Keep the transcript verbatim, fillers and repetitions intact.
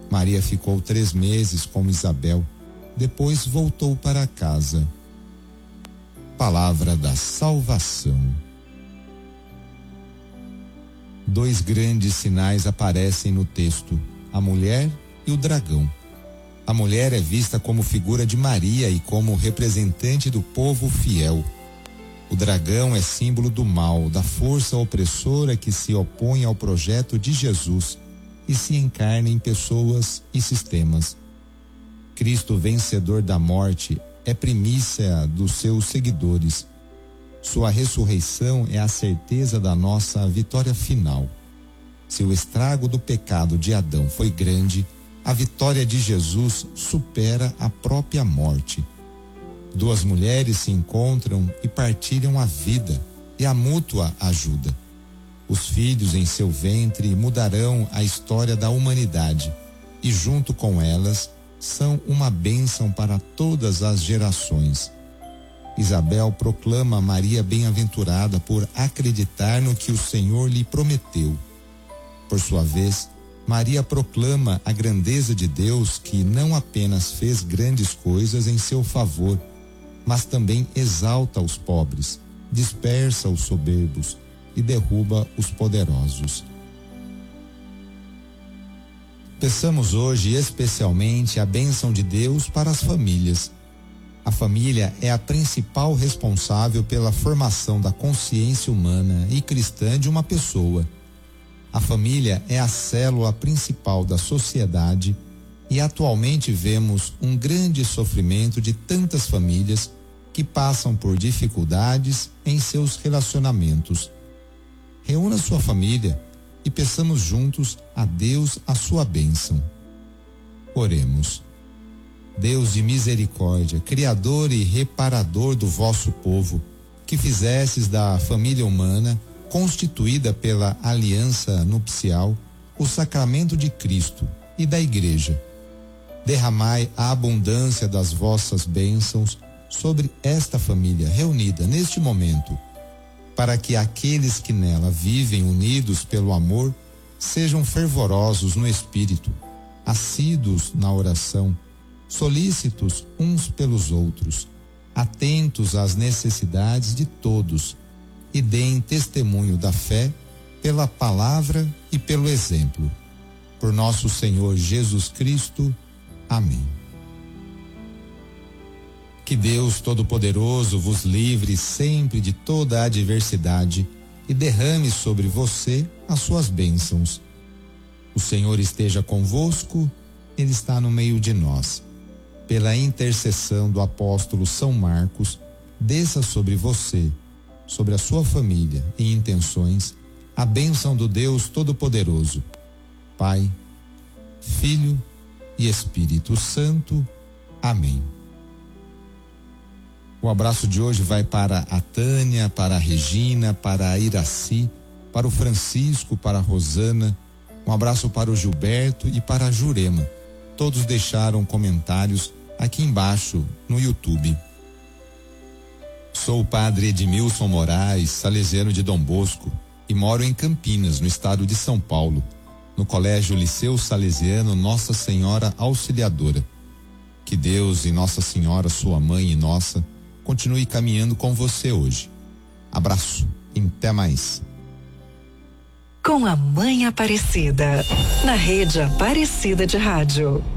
Maria ficou três meses com Isabel, depois voltou para casa. Palavra da salvação. Dois grandes sinais aparecem no texto: a mulher e o dragão. A mulher é vista como figura de Maria e como representante do povo fiel. O dragão é símbolo do mal, da força opressora que se opõe ao projeto de Jesus e se encarna em pessoas e sistemas. Cristo, vencedor da morte, é primícia dos seus seguidores. Sua ressurreição é a certeza da nossa vitória final. Se o estrago do pecado de Adão foi grande, a vitória de Jesus supera a própria morte. Duas mulheres se encontram e partilham a vida e a mútua ajuda. Os filhos em seu ventre mudarão a história da humanidade e, junto com elas, são uma bênção para todas as gerações. Isabel proclama Maria bem-aventurada por acreditar no que o Senhor lhe prometeu. Por sua vez, Maria proclama a grandeza de Deus, que não apenas fez grandes coisas em seu favor, mas também exalta os pobres, dispersa os soberbos e derruba os poderosos. Peçamos hoje especialmente a bênção de Deus para as famílias. A família é a principal responsável pela formação da consciência humana e cristã de uma pessoa. A família é a célula principal da sociedade e atualmente vemos um grande sofrimento de tantas famílias que passam por dificuldades em seus relacionamentos. Reúna sua família e peçamos juntos a Deus a sua bênção. Oremos. Deus de misericórdia, Criador e reparador do vosso povo, que fizestes da família humana, constituída pela aliança nupcial, o sacramento de Cristo e da Igreja. Derramai a abundância das vossas bênçãos sobre esta família reunida neste momento, para que aqueles que nela vivem unidos pelo amor sejam fervorosos no espírito, assíduos na oração, solícitos uns pelos outros, atentos às necessidades de todos e deem testemunho da fé pela palavra e pelo exemplo. Por nosso Senhor Jesus Cristo. Amém. Que Deus Todo-Poderoso vos livre sempre de toda a adversidade e derrame sobre você as suas bênçãos. O Senhor esteja convosco, Ele está no meio de nós. Pela intercessão do apóstolo São Marcos, desça sobre você, sobre a sua família e intenções, a bênção do Deus Todo-Poderoso, Pai, Filho e Espírito Santo. Amém. O abraço de hoje vai para a Tânia, para a Regina, para a Iraci, para o Francisco, para a Rosana. Um abraço para o Gilberto e para a Jurema. Todos deixaram comentários aqui embaixo no YouTube. Sou o padre Edmilson Moraes, salesiano de Dom Bosco, e moro em Campinas, no estado de São Paulo, no Colégio Liceu Salesiano Nossa Senhora Auxiliadora. Que Deus e Nossa Senhora, sua mãe e nossa, continue caminhando com você hoje. Abraço e até mais. Com a Mãe Aparecida, na Rede Aparecida de Rádio.